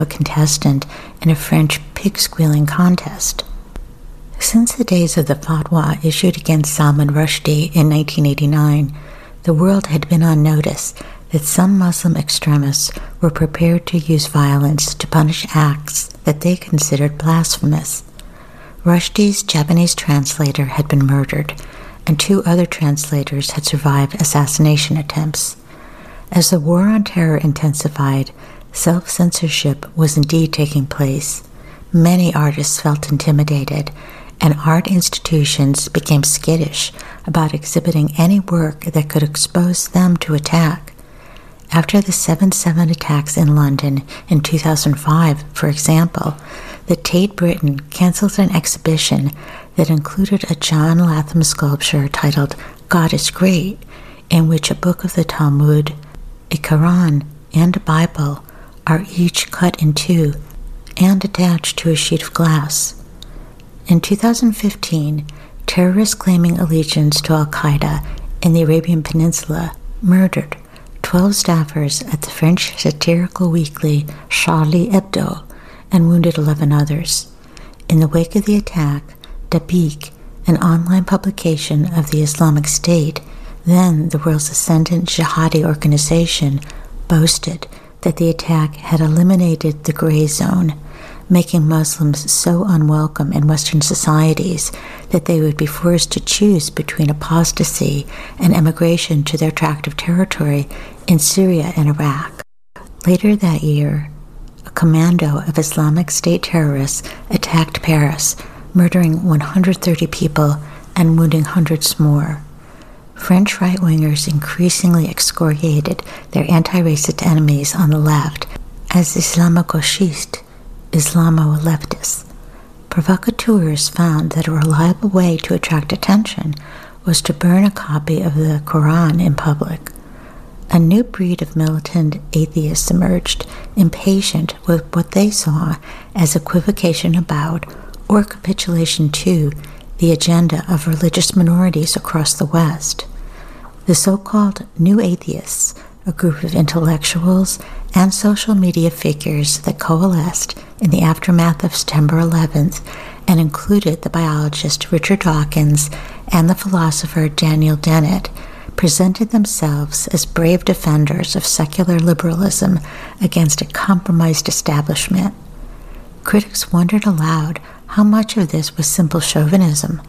a contestant in a French pig-squealing contest. Since the days of the fatwa issued against Salman Rushdie in 1989, the world had been on notice that some Muslim extremists were prepared to use violence to punish acts that they considered blasphemous. Rushdie's Japanese translator had been murdered, and 2 other translators had survived assassination attempts. As the war on terror intensified, self-censorship was indeed taking place. Many artists felt intimidated, and art institutions became skittish about exhibiting any work that could expose them to attack. After the 7/7 attacks in London in 2005, for example, the Tate Britain canceled an exhibition that included a John Latham sculpture titled God is Great, in which a book of the Talmud, a Quran, and a Bible are each cut in 2 and attached to a sheet of glass. In 2015, terrorists claiming allegiance to Al-Qaeda in the Arabian Peninsula murdered 12 staffers at the French satirical weekly Charlie Hebdo and wounded 11 others. In the wake of the attack, Dabiq, an online publication of the Islamic State, then the world's ascendant jihadi organization, boasted that the attack had eliminated the gray zone, making Muslims so unwelcome in Western societies that they would be forced to choose between apostasy and emigration to their tract of territory in Syria and Iraq. Later that year, a commando of Islamic State terrorists attacked Paris, murdering 130 people and wounding hundreds more. French right-wingers increasingly excoriated their anti-racist enemies on the left as Islamo-gauchistes, Islamo-leftists. Provocateurs found that a reliable way to attract attention was to burn a copy of the Quran in public. A new breed of militant atheists emerged, impatient with what they saw as equivocation about, or capitulation to, the agenda of religious minorities across the West. The so-called New Atheists, a group of intellectuals and social media figures that coalesced in the aftermath of September 11th and included the biologist Richard Dawkins and the philosopher Daniel Dennett, presented themselves as brave defenders of secular liberalism against a compromised establishment. Critics wondered aloud how much of this was simple chauvinism.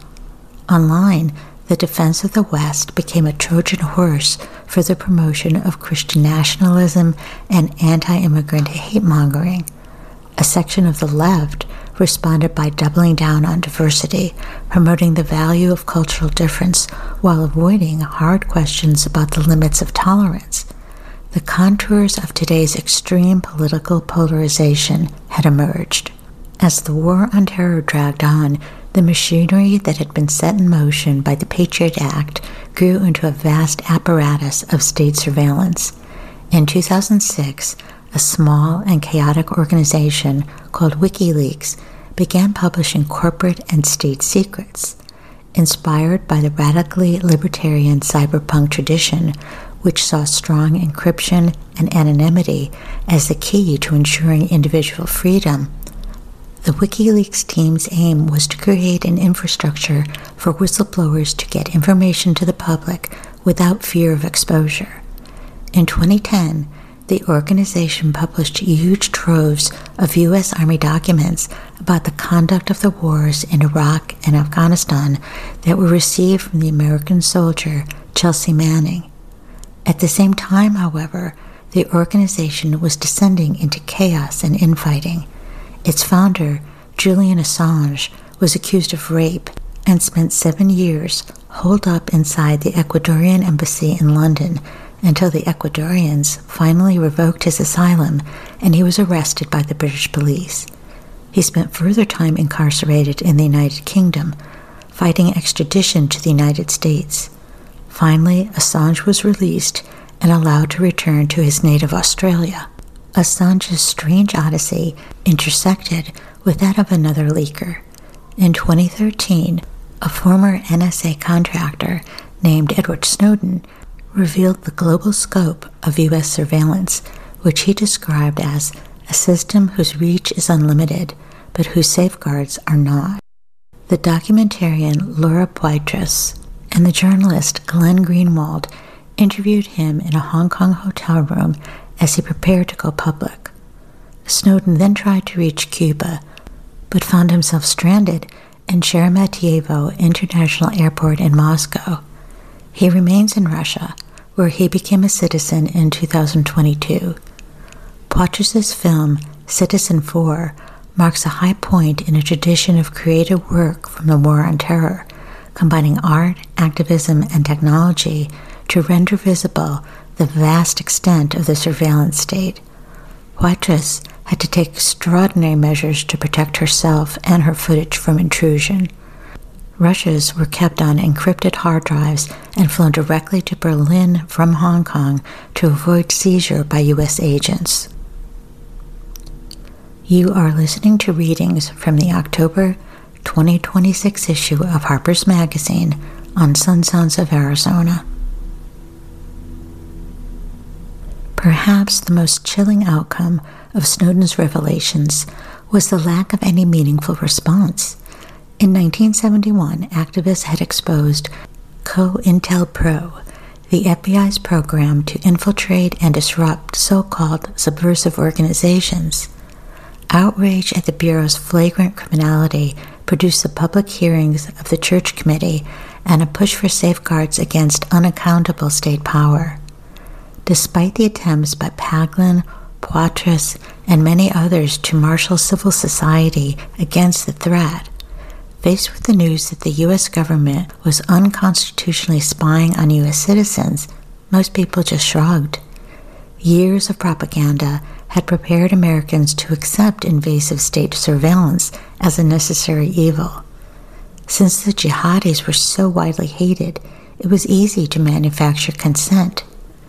Online, the defense of the West became a Trojan horse for the promotion of Christian nationalism and anti-immigrant hate-mongering. A section of the left responded by doubling down on diversity, promoting the value of cultural difference while avoiding hard questions about the limits of tolerance. The contours of today's extreme political polarization had emerged. As the war on terror dragged on, the machinery that had been set in motion by the Patriot Act grew into a vast apparatus of state surveillance. In 2006, a small and chaotic organization called WikiLeaks began publishing corporate and state secrets. Inspired by the radically libertarian cyberpunk tradition, which saw strong encryption and anonymity as the key to ensuring individual freedom, the WikiLeaks team's aim was to create an infrastructure for whistleblowers to get information to the public without fear of exposure. In 2010, the organization published huge troves of U.S. Army documents about the conduct of the wars in Iraq and Afghanistan that were received from the American soldier Chelsea Manning. At the same time, however, the organization was descending into chaos and infighting. Its founder, Julian Assange, was accused of rape and spent 7 years holed up inside the Ecuadorian embassy in London until the Ecuadorians finally revoked his asylum and he was arrested by the British police. He spent further time incarcerated in the United Kingdom, fighting extradition to the United States. Finally, Assange was released and allowed to return to his native Australia. Assange's strange odyssey intersected with that of another leaker. In 2013, a former NSA contractor named Edward Snowden revealed the global scope of U.S. surveillance, which he described as a system whose reach is unlimited, but whose safeguards are not. The documentarian Laura Poitras and the journalist Glenn Greenwald interviewed him in a Hong Kong hotel room as he prepared to go public. Snowden then tried to reach Cuba, but found himself stranded in Sheremetyevo International Airport in Moscow. He remains in Russia, where he became a citizen in 2022. Poitras' film, Citizen4, marks a high point in a tradition of creative work from the War on Terror, combining art, activism, and technology to render visible the vast extent of the surveillance state. Poitras had to take extraordinary measures to protect herself and her footage from intrusion. Russia's were kept on encrypted hard drives and flown directly to Berlin from Hong Kong to avoid seizure by U.S. agents. You are listening to readings from the October 2026 issue of Harper's Magazine on Sun Sounds of Arizona. Perhaps the most chilling outcome of Snowden's revelations was the lack of any meaningful response. In 1971, activists had exposed COINTELPRO, the FBI's program to infiltrate and disrupt so-called subversive organizations. Outrage at the Bureau's flagrant criminality produced the public hearings of the Church Committee and a push for safeguards against unaccountable state power. Despite the attempts by Paglen, Poitras, and many others to marshal civil society against the threat, faced with the news that the U.S. government was unconstitutionally spying on U.S. citizens, most people just shrugged. Years of propaganda had prepared Americans to accept invasive state surveillance as a necessary evil. Since the jihadis were so widely hated, it was easy to manufacture consent.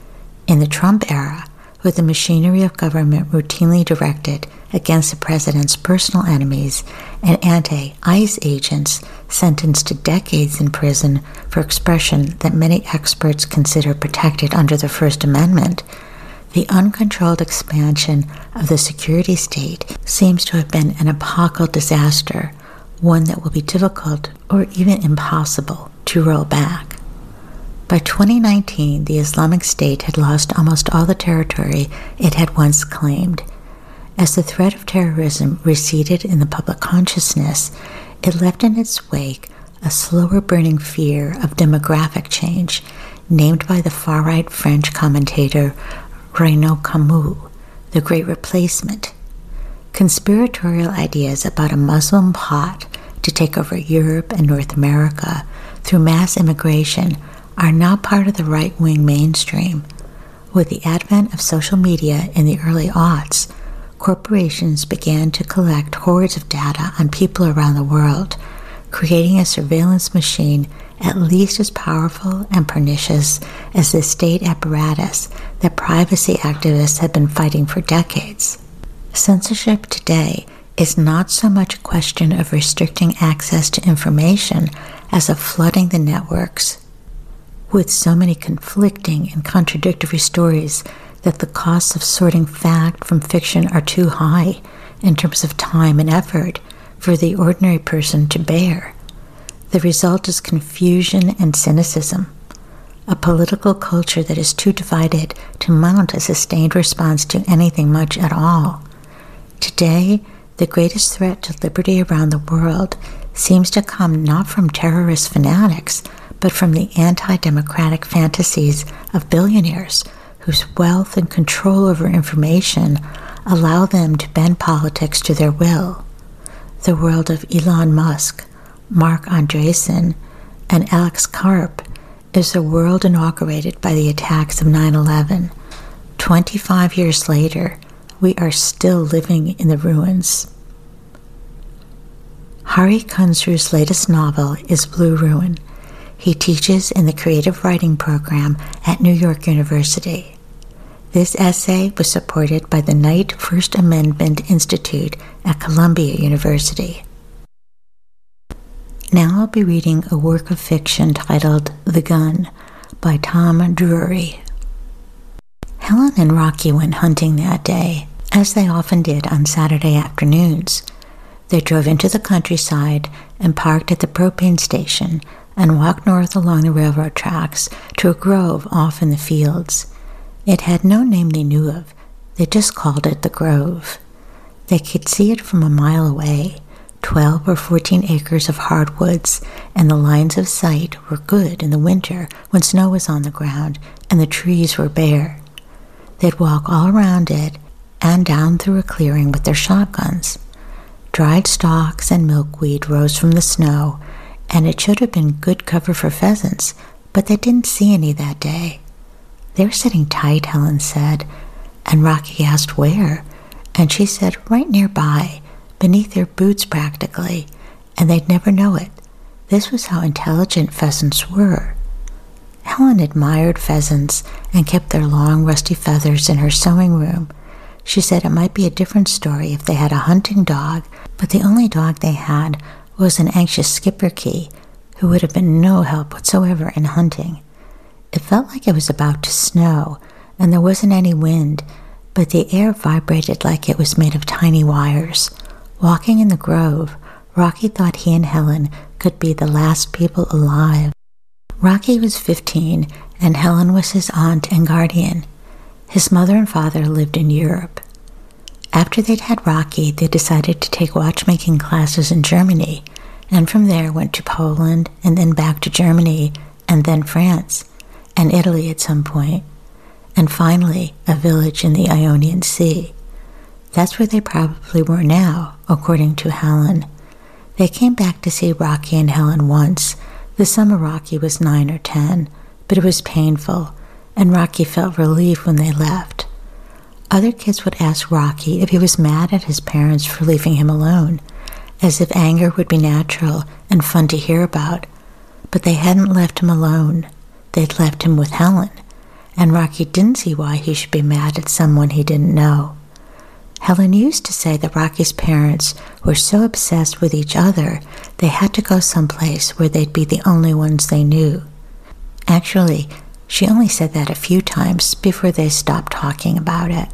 In the Trump era, with the machinery of government routinely directed against the president's personal enemies and anti-ICE agents sentenced to decades in prison for expression that many experts consider protected under the First Amendment, the uncontrolled expansion of the security state seems to have been an epochal disaster, one that will be difficult or even impossible to roll back. By 2019, the Islamic State had lost almost all the territory it had once claimed. As the threat of terrorism receded in the public consciousness, it left in its wake a slower-burning fear of demographic change, named by the far-right French commentator Renaud Camus, the Great Replacement. Conspiratorial ideas about a Muslim plot to take over Europe and North America through mass immigration are now part of the right-wing mainstream. With the advent of social media in the early aughts, corporations began to collect hordes of data on people around the world, creating a surveillance machine at least as powerful and pernicious as the state apparatus that privacy activists have been fighting for decades. Censorship today is not so much a question of restricting access to information as of flooding the networks with so many conflicting and contradictory stories that the costs of sorting fact from fiction are too high in terms of time and effort for the ordinary person to bear. The result is confusion and cynicism, a political culture that is too divided to mount a sustained response to anything much at all. Today, the greatest threat to liberty around the world seems to come not from terrorist fanatics, but from the anti-democratic fantasies of billionaires whose wealth and control over information allow them to bend politics to their will. The world of Elon Musk, Mark Andreessen, and Alex Karp is the world inaugurated by the attacks of 9/11. 25 years later, we are still living in the ruins. Hari Kunzru's latest novel is Blue Ruin. He teaches in the creative writing program at New York University. This essay was supported by the Knight First Amendment Institute at Columbia University. Now I'll be reading a work of fiction titled The Gun by Tom Drury. Helen and Rocky went hunting that day. as they often did on Saturday afternoons. They drove into the countryside and parked at the propane station and walked north along the railroad tracks to a grove off in the fields. It had no name they knew of. They just called it the Grove. They could see it from a mile away, 12 or 14 acres of hardwoods, and the lines of sight were good in the winter when snow was on the ground and the trees were bare. They'd walk all around it and down through a clearing with their shotguns. Dried stalks and milkweed rose from the snow, and it should have been good cover for pheasants, but they didn't see any that day. They were sitting tight, Helen said, and Rocky asked where, and she said right nearby, beneath their boots practically, and they'd never know it. This was how intelligent pheasants were. Helen admired pheasants and kept their long rusty feathers in her sewing room. She said it might be a different story if they had a hunting dog, but the only dog they had was an anxious Schipperke, who would have been no help whatsoever in hunting. It felt like it was about to snow, and there wasn't any wind, but the air vibrated like it was made of tiny wires. Walking in the grove, Rocky thought he and Helen could be the last people alive. Rocky was 15, and Helen was his aunt and guardian. His mother and father lived in Europe. After they'd had Rocky, they decided to take watchmaking classes in Germany, and from there went to Poland, and then back to Germany, and then France, and Italy at some point, and finally a village in the Ionian Sea. That's where they probably were now, according to Helen. They came back to see Rocky and Helen once. The summer Rocky was 9 or 10, but it was painful, and Rocky felt relief when they left. Other kids would ask Rocky if he was mad at his parents for leaving him alone, as if anger would be natural and fun to hear about. But they hadn't left him alone. They'd left him with Helen, and Rocky didn't see why he should be mad at someone he didn't know. Helen used to say that Rocky's parents were so obsessed with each other they had to go someplace where they'd be the only ones they knew. Actually, she only said that a few times before they stopped talking about it.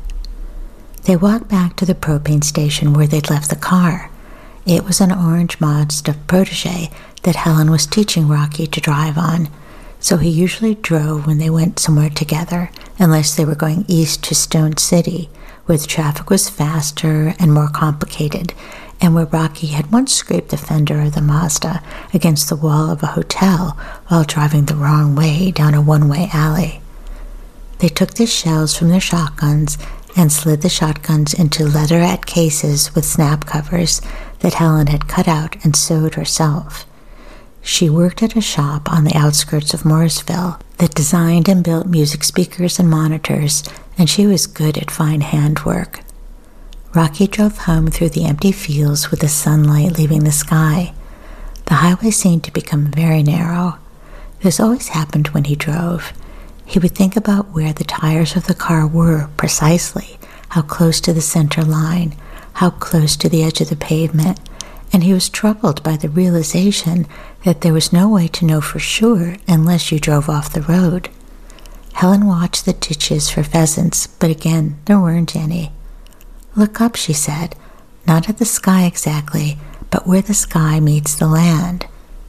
They walked back to the propane station where they'd left the car. It was an orange Mazda Protege that Helen was teaching Rocky to drive on, so he usually drove when they went somewhere together, unless they were going east to Stone City, where the traffic was faster and more complicated, and where Rocky had once scraped the fender of the Mazda against the wall of a hotel while driving the wrong way down a one-way alley. They took the shells from their shotguns and slid the shotguns into leatherette cases with snap covers that Helen had cut out and sewed herself. She worked at a shop on the outskirts of Morrisville that designed and built music speakers and monitors, and she was good at fine handwork. Rocky drove home through the empty fields with the sunlight leaving the sky. The highway seemed to become very narrow. This always happened when he drove. He would think about where the tires of the car were precisely, how close to the center line, how close to the edge of the pavement, and he was troubled by the realization that there was no way to know for sure unless you drove off the road. Helen watched the ditches for pheasants, but again, there weren't any. "Look up," she said, "not at the sky exactly, but where the sky meets the land."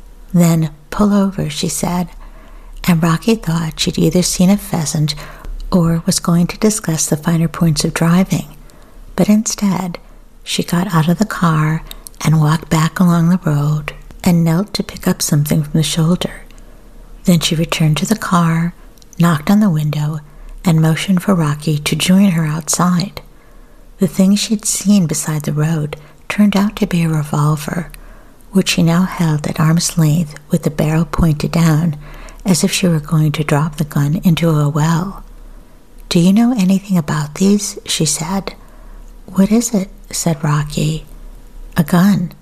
"Then pull over," she said, and Rocky thought she'd either seen a pheasant or was going to discuss the finer points of driving. But instead, she got out of the car and walked back along the road and knelt to pick up something from the shoulder. Then she returned to the car, knocked on the window, and motioned for Rocky to join her outside. The thing she'd seen beside the road turned out to be a revolver, which she now held at arm's length with the barrel pointed down, as if she were going to drop the gun into a well. "Do you know anything about these?" she said. "What is it?" said Rocky. "A gun.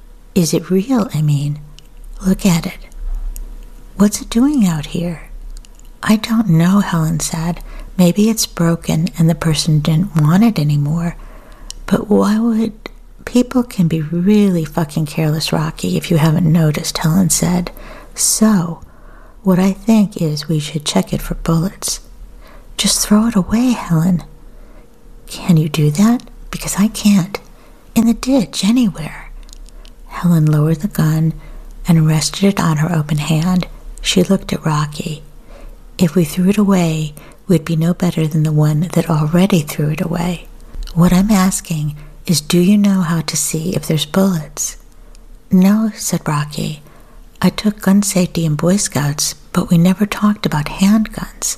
Is it real, I mean? Look at it." "What's it doing out here?" "I don't know," Helen said. "Maybe it's broken and the person didn't want it anymore. But why would... People can be really fucking careless, Rocky, if you haven't noticed," Helen said. "So, what I think is we should check it for bullets." "Just throw it away, Helen." Can you do that? Because I can't. In the ditch, anywhere. Helen lowered the gun and rested it on her open hand. She looked at Rocky. If we threw it away, we'd be no better than the one that already threw it away. What I'm asking is, do you know how to see if there's bullets? No, said Rocky. I took gun safety in Boy Scouts, but we never talked about handguns.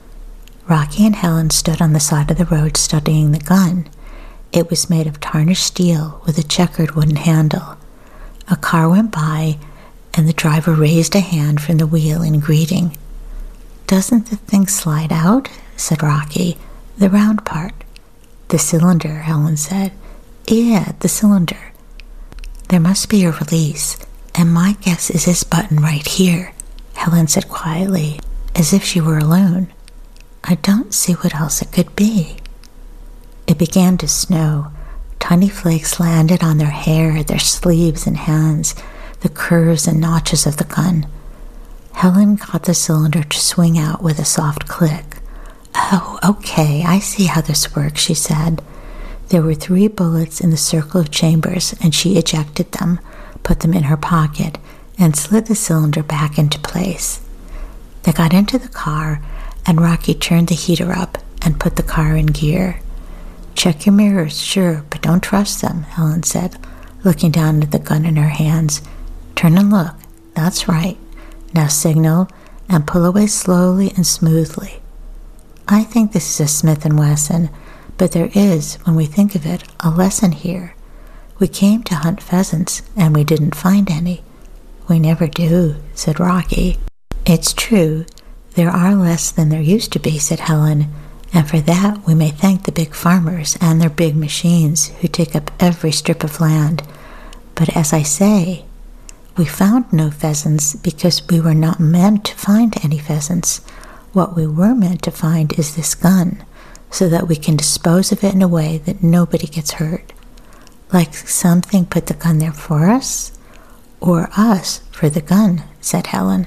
Rocky and Helen stood on the side of the road studying the gun. It was made of tarnished steel with a checkered wooden handle. A car went by, and the driver raised a hand from the wheel in greeting. Doesn't the thing slide out? Said Rocky. The round part. The cylinder, Helen said. Yeah, the cylinder. There must be a release, and my guess is this button right here, Helen said quietly, as if she were alone. I don't see what else it could be. It began to snow. Tiny flakes landed on their hair, their sleeves and hands, the curves and notches of the gun. Helen got the cylinder to swing out with a soft click. Oh, okay, I see how this works, she said. There were 3 bullets in the circle of chambers, and she ejected them, put them in her pocket, and slid the cylinder back into place. They got into the car, and Rocky turned the heater up and put the car in gear. Check your mirrors, sure, but don't trust them, Helen said, looking down at the gun in her hands. Turn and look. That's right. Now signal and pull away slowly and smoothly. I think this is a Smith & Wesson, but there is, when we think of it, a lesson here. We came to hunt pheasants, and we didn't find any. We never do, said Rocky. It's true. There are less than there used to be, said Helen, and for that we may thank the big farmers and their big machines who take up every strip of land. But as I say, we found no pheasants because we were not meant to find any pheasants. What we were meant to find is this gun, so that we can dispose of it in a way that nobody gets hurt. Like something put the gun there for us? Or us for the gun, said Helen.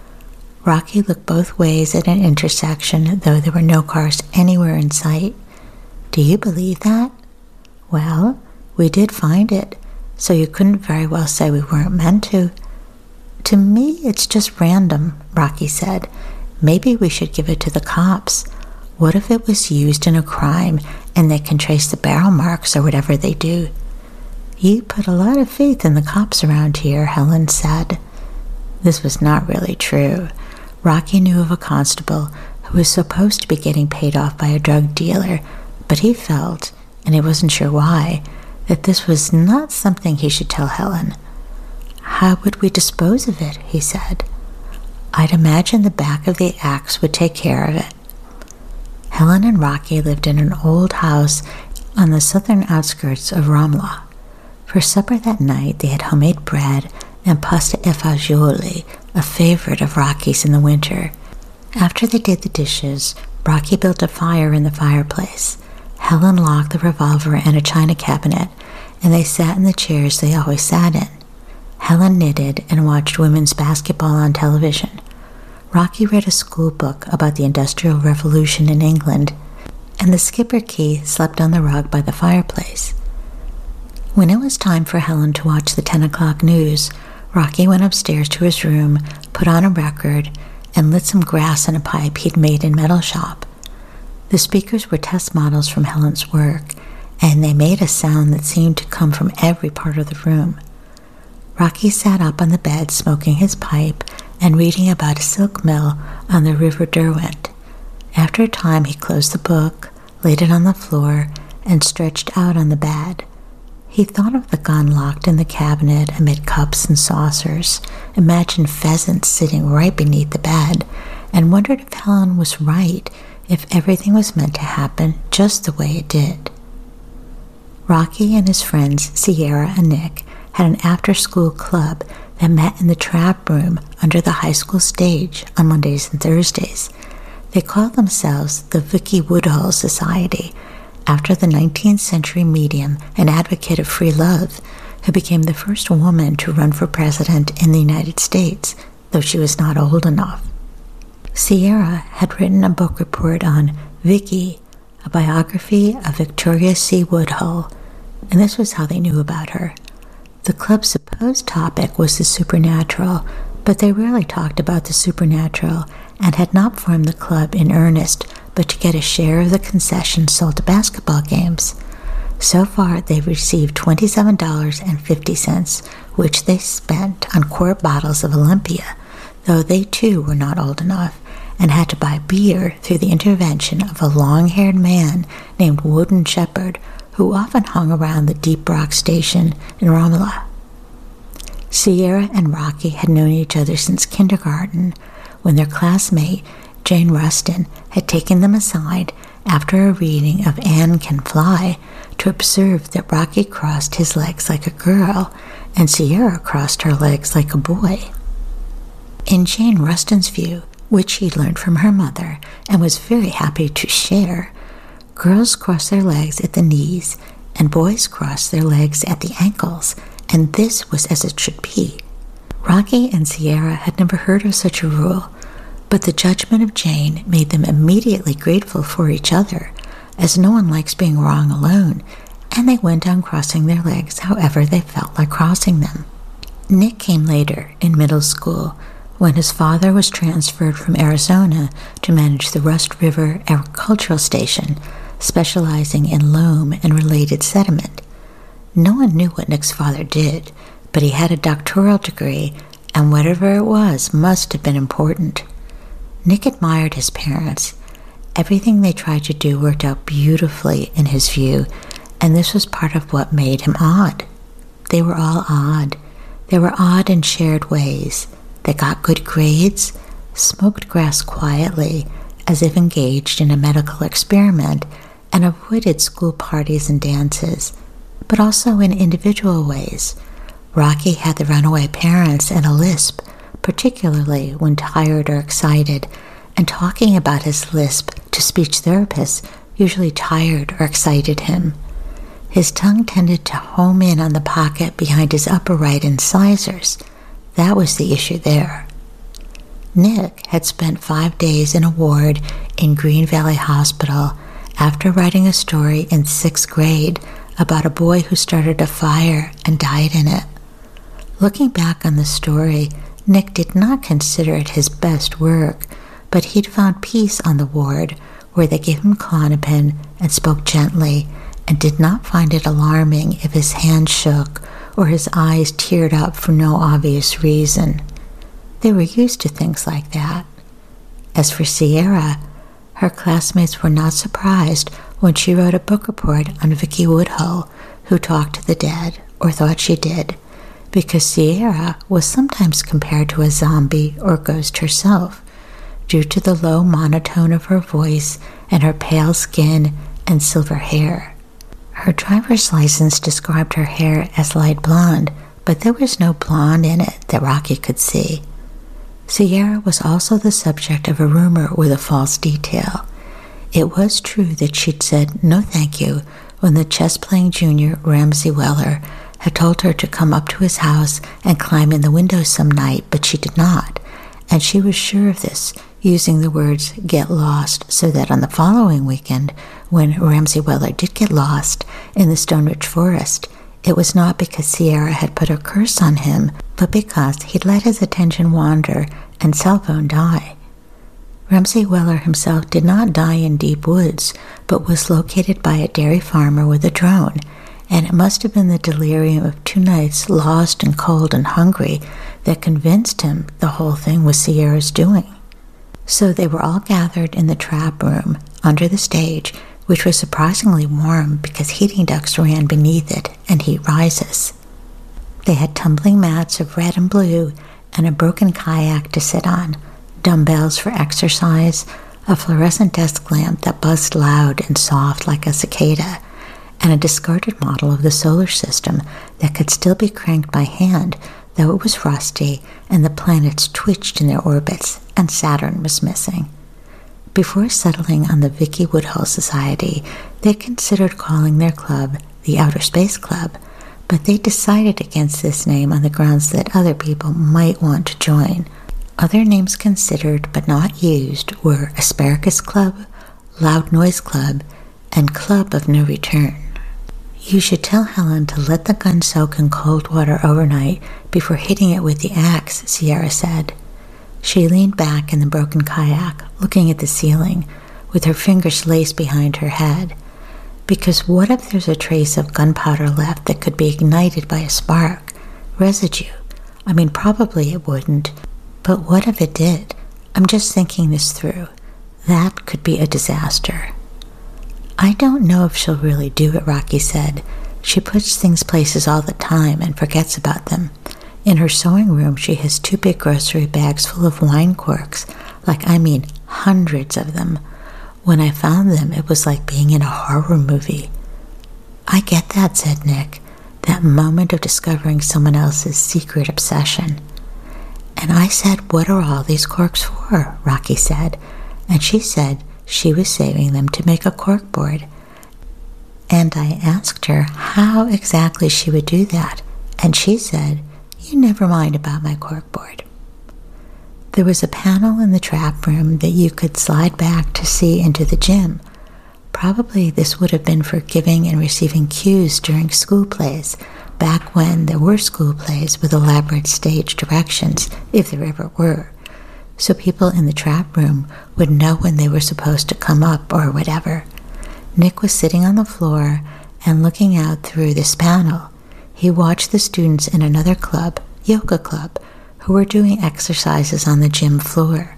Rocky looked both ways at an intersection, though there were no cars anywhere in sight. Do you believe that? Well, we did find it, so you couldn't very well say we weren't meant to. To me, it's just random, Rocky said. Maybe we should give it to the cops. What if it was used in a crime and they can trace the barrel marks or whatever they do? You put a lot of faith in the cops around here, Helen said. This was not really true. Rocky knew of a constable who was supposed to be getting paid off by a drug dealer, but he felt, and he wasn't sure why, that this was not something he should tell Helen. How would we dispose of it? He said. I'd imagine the back of the axe would take care of it. Helen and Rocky lived in an old house on the southern outskirts of Ramla. For supper that night, they had homemade bread and pasta e fagioli, a favorite of Rocky's in the winter. After they did the dishes, Rocky built a fire in the fireplace. Helen locked the revolver in a china cabinet, and they sat in the chairs they always sat in. Helen knitted and watched women's basketball on television. Rocky read a school book about the Industrial Revolution in England, and the Schipperke slept on the rug by the fireplace. When it was time for Helen to watch the 10 o'clock news, Rocky went upstairs to his room, put on a record, and lit some grass in a pipe he'd made in metal shop. The speakers were test models from Helen's work, and they made a sound that seemed to come from every part of the room. Rocky sat up on the bed smoking his pipe and reading about a silk mill on the River Derwent. After a time he closed the book, laid it on the floor, and stretched out on the bed. He thought of the gun locked in the cabinet amid cups and saucers, imagined pheasants sitting right beneath the bed, and wondered if Helen was right, if everything was meant to happen just the way it did. Rocky and his friends Sierra and Nick had an after-school club that met in the trap room under the high school stage on Mondays and Thursdays. They called themselves the Vicky Woodhull Society, after the 19th century medium and advocate of free love, who became the first woman to run for president in the United States, though she was not old enough. Sierra had written a book report on Vicky, a biography of Victoria C. Woodhull, and this was how they knew about her. The club's supposed topic was the supernatural, but they rarely talked about the supernatural and had not formed the club in earnest but to get a share of the concessions sold to basketball games. So far, they've received $27.50, which they spent on quart bottles of Olympia, though they too were not old enough and had to buy beer through the intervention of a long-haired man named Woden Shepherd, who often hung around the Deep Rock station in Romola. Sierra and Rocky had known each other since kindergarten, when their classmate, Jane Rustin, had taken them aside after a reading of Anne Can Fly to observe that Rocky crossed his legs like a girl and Sierra crossed her legs like a boy. In Jane Rustin's view, which she learned from her mother and was very happy to share, girls cross their legs at the knees and boys cross their legs at the ankles, and this was as it should be. Rocky and Sierra had never heard of such a rule, but the judgment of Jane made them immediately grateful for each other, as no one likes being wrong alone, and they went on crossing their legs however they felt like crossing them. Nick came later, in middle school, when his father was transferred from Arizona to manage the Rust River Agricultural Station, specializing in loam and related sediment. No one knew what Nick's father did, but he had a doctoral degree, and whatever it was must have been important. Nick admired his parents. Everything they tried to do worked out beautifully in his view, and this was part of what made him odd. They were all odd. They were odd in shared ways. They got good grades, smoked grass quietly, as if engaged in a medical experiment, and avoided school parties and dances, but also in individual ways. Rocky had the runaway parents and a lisp, particularly when tired or excited, and talking about his lisp to speech therapists usually tired or excited him. His tongue tended to home in on the pocket behind his upper right incisors. That was the issue there. Nick had spent 5 days in a ward in Green Valley Hospital after writing a story in 6th grade about a boy who started a fire and died in it. Looking back on the story, Nick did not consider it his best work, but he'd found peace on the ward where they gave him Klonopin and spoke gently, and did not find it alarming if his hand shook or his eyes teared up for no obvious reason. They were used to things like that. As for Sierra, her classmates were not surprised when she wrote a book report on Vicky Woodhull, who talked to the dead, or thought she did, because Sierra was sometimes compared to a zombie or ghost herself, due to the low monotone of her voice and her pale skin and silver hair. Her driver's license described her hair as light blonde, but there was no blonde in it that Rocky could see. Sierra was also the subject of a rumor with a false detail. It was true that she'd said no thank you when the chess-playing junior Ramsey Weller had told her to come up to his house and climb in the window some night, but she did not, and she was sure of this, using the words "get lost," so that on the following weekend, when Ramsey Weller did get lost in the Stone Ridge Forest, it was not because Sierra had put a curse on him, but because he'd let his attention wander and cell phone die. Ramsey Weller himself did not die in deep woods, but was located by a dairy farmer with a drone, and it must have been the delirium of 2 nights lost and cold and hungry that convinced him the whole thing was Sierra's doing. So they were all gathered in the trap room under the stage, which was surprisingly warm because heating ducts ran beneath it and heat rises. They had tumbling mats of red and blue and a broken kayak to sit on, dumbbells for exercise, a fluorescent desk lamp that buzzed loud and soft like a cicada, and a discarded model of the solar system that could still be cranked by hand, though it was rusty and the planets twitched in their orbits and Saturn was missing. Before settling on the Vicky Woodhull Society, they considered calling their club the Outer Space Club, but they decided against this name on the grounds that other people might want to join. Other names considered but not used were Asparagus Club, Loud Noise Club, and club of no return. You should tell Helen to let the gun soak in cold water overnight before hitting it with the axe, Sierra said. She leaned back in the broken kayak, looking at the ceiling, with her fingers laced behind her head. Because what if there's a trace of gunpowder left that could be ignited by a spark? Residue. I mean, probably it wouldn't. But what if it did? I'm just thinking this through. That could be a disaster. I don't know if she'll really do it, Rocky said. She puts things places all the time and forgets about them. In her sewing room, she has 2 big grocery bags full of wine corks. Hundreds of them. When I found them, it was like being in a horror movie. I get that, said Nick. That moment of discovering someone else's secret obsession. And I said, what are all these corks for? Rocky said. And she said she was saving them to make a cork board. And I asked her how exactly she would do that. And she said, you never mind about my cork board. There was a panel in the trap room that you could slide back to see into the gym. Probably this would have been for giving and receiving cues during school plays, back when there were school plays with elaborate stage directions, if there ever were. So people in the trap room would know when they were supposed to come up or whatever. Nick was sitting on the floor and looking out through this panel. He watched the students in another club, yoga club, who were doing exercises on the gym floor.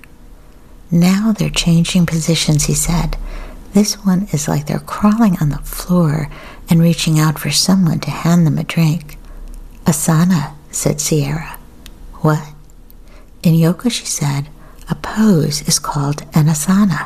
Now they're changing positions, he said. This one is like they're crawling on the floor and reaching out for someone to hand them a drink. Asana, said Sierra. What? In yoga, she said, a pose is called an asana.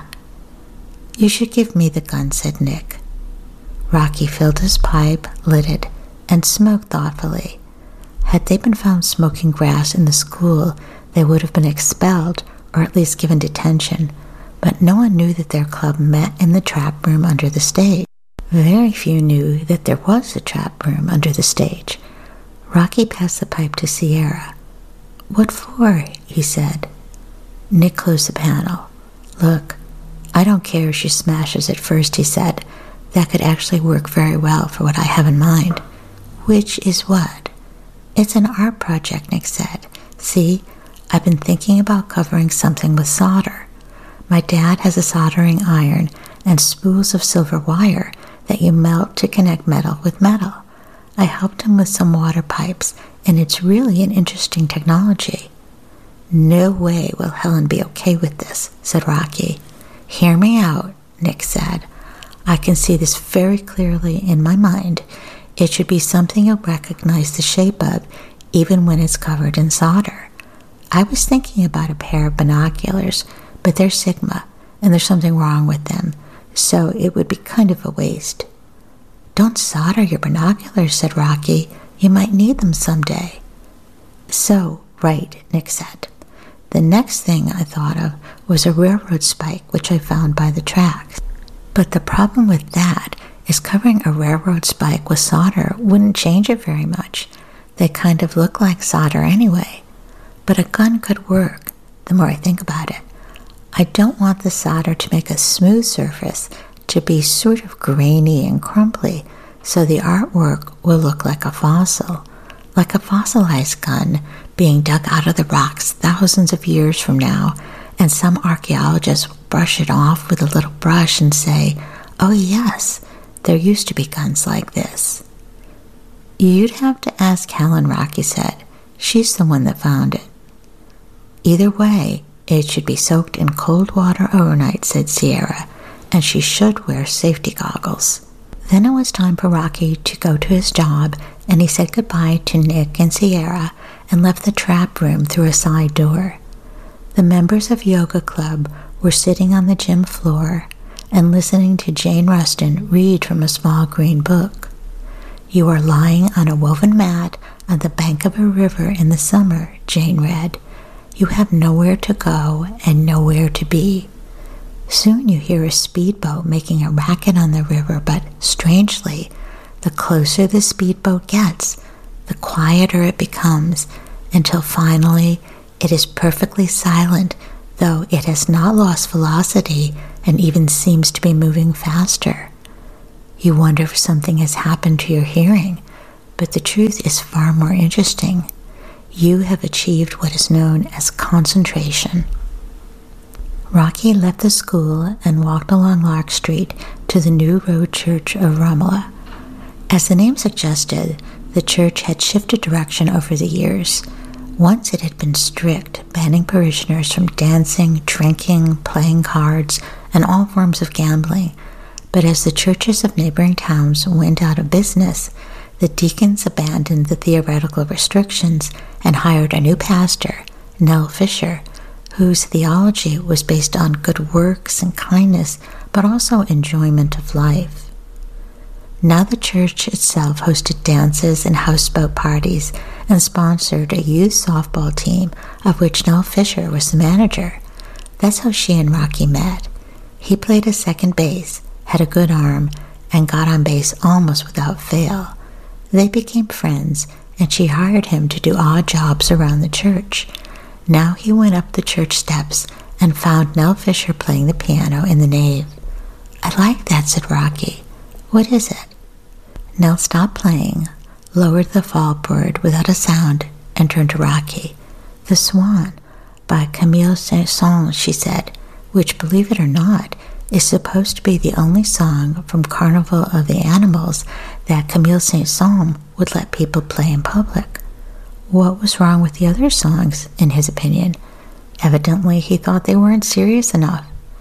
You should give me the gun, said Nick. Rocky filled his pipe, lit it, and smoked thoughtfully. Had they been found smoking grass in the school, they would have been expelled or at least given detention, but no one knew that their club met in the trap room under the stage. Very few knew that there was a trap room under the stage. Rocky passed the pipe to Sierra. What for? He said. Nick closed the panel. Look, I don't care if she smashes it first, he said. That could actually work very well for what I have in mind. Which is what? It's an art project, Nick said. See, I've been thinking about covering something with solder. My dad has a soldering iron and spools of silver wire that you melt to connect metal with metal. I helped him with some water pipes, and it's really an interesting technology. No way will Helen be okay with this, said Rocky. Hear me out, Nick said. I can see this very clearly in my mind. It should be something you'll recognize the shape of, even when it's covered in solder. I was thinking about a pair of binoculars, but they're Sigma, and there's something wrong with them, so it would be kind of a waste. Don't solder your binoculars, said Rocky. You might need them someday. So, right, Nick said. The next thing I thought of was a railroad spike, which I found by the tracks. But the problem with that is covering a railroad spike with solder wouldn't change it very much. They kind of look like solder anyway. But a gun could work, the more I think about it. I don't want the solder to make a smooth surface, to be sort of grainy and crumbly, so the artwork will look like a fossil, like a fossilized gun being dug out of the rocks thousands of years from now, and some archaeologists will brush it off with a little brush and say, oh yes, there used to be guns like this. You'd have to ask Helen, Rocky said. She's the one that found it. Either way, it should be soaked in cold water overnight, said Sierra, and she should wear safety goggles. Then it was time for Rocky to go to his job, and he said goodbye to Nick and Sierra and left the trap room through a side door. The members of Yoga Club were sitting on the gym floor and listening to Jane Ruston read from a small green book. You are lying on a woven mat on the bank of a river in the summer, Jane read. You have nowhere to go and nowhere to be. Soon you hear a speedboat making a racket on the river, but strangely, the closer the speedboat gets, the quieter it becomes, until finally it is perfectly silent, though it has not lost velocity and even seems to be moving faster. You wonder if something has happened to your hearing, but the truth is far more interesting. You have achieved what is known as concentration. Rocky left the school and walked along Lark Street to the New Road Church of Romola. As the name suggested, the church had shifted direction over the years. Once it had been strict, banning parishioners from dancing, drinking, playing cards, and all forms of gambling. But as the churches of neighboring towns went out of business, the deacons abandoned the theoretical restrictions and hired a new pastor, Nell Fisher, whose theology was based on good works and kindness, but also enjoyment of life. Now the church itself hosted dances and houseboat parties and sponsored a youth softball team of which Nell Fisher was the manager. That's how she and Rocky met. He played a second base, had a good arm, and got on base almost without fail. They became friends, and she hired him to do odd jobs around the church. Now he went up the church steps and found Nell Fisher playing the piano in the nave. "I like that," said Rocky. "What is it?" Nell stopped playing, lowered the fallboard without a sound, and turned to Rocky. "The Swan, by Camille Saint-Saëns," she said, which, believe it or not, is supposed to be the only song from Carnival of the Animals that Camille Saint-Saëns would let people play in public. What was wrong with the other songs, in his opinion? Evidently, he thought they weren't serious enough.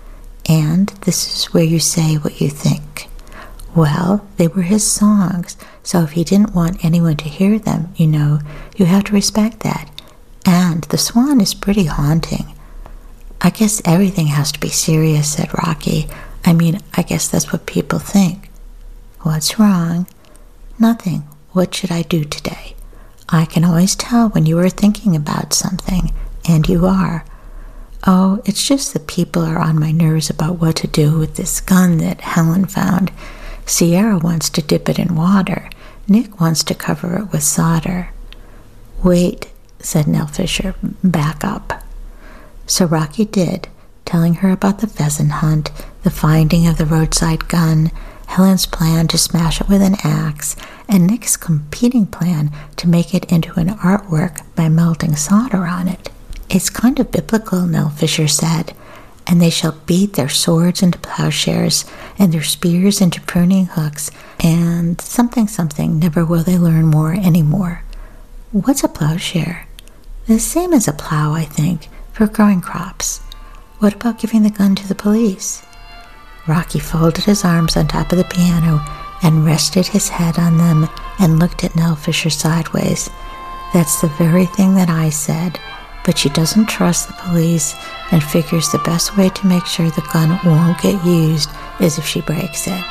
And this is where you say what you think. Well, they were his songs, so if he didn't want anyone to hear them, you have to respect that. And the Swan is pretty haunting. "I guess everything has to be serious," said Rocky. I guess that's what people think." "What's wrong?" "Nothing. What should I do today?" "I can always tell when you are thinking about something, and you are." "Oh, it's just that people are on my nerves about what to do with this gun that Helen found. Sierra wants to dip it in water. Nick wants to cover it with solder." "Wait," said Nell Fisher, "back up." So Rocky did, telling her about the pheasant hunt, the finding of the roadside gun, Helen's plan to smash it with an axe, and Nick's competing plan to make it into an artwork by melting solder on it. "It's kind of biblical," Nell Fisher said, "and they shall beat their swords into plowshares, and their spears into pruning hooks, and something, never will they learn more anymore." "What's a plowshare?" "The same as a plow, I think, for growing crops." "What about giving the gun to the police?" Rocky folded his arms on top of the piano and rested his head on them and looked at Nell Fisher sideways. "That's the very thing that I said, but she doesn't trust the police and figures the best way to make sure the gun won't get used is if she breaks it."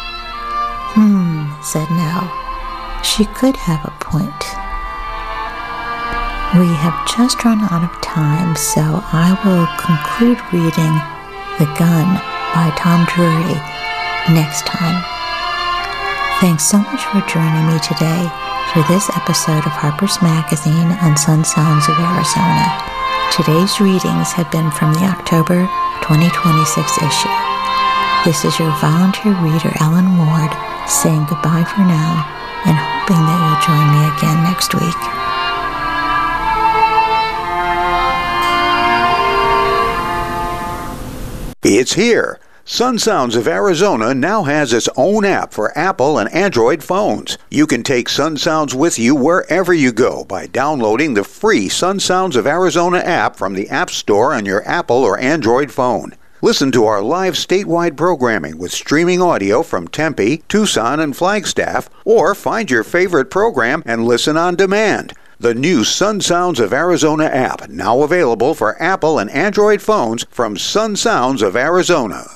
Said Nell. She could have a point. We have just run out of time, so I will conclude reading The Gun by Tom Drury next time. Thanks so much for joining me today for this episode of Harper's Magazine on Sun Sounds of Arizona. Today's readings have been from the October 2026 issue. This is your volunteer reader, Ellen Ward, saying goodbye for now and hoping that you'll join me again next week. It's here. Sun Sounds of Arizona now has its own app for Apple and Android phones. You can take Sun Sounds with you wherever you go by downloading the free Sun Sounds of Arizona app from the App Store on your Apple or Android phone. Listen to our live statewide programming with streaming audio from Tempe, Tucson, and Flagstaff, or find your favorite program and listen on demand. The new Sun Sounds of Arizona app, now available for Apple and Android phones from Sun Sounds of Arizona.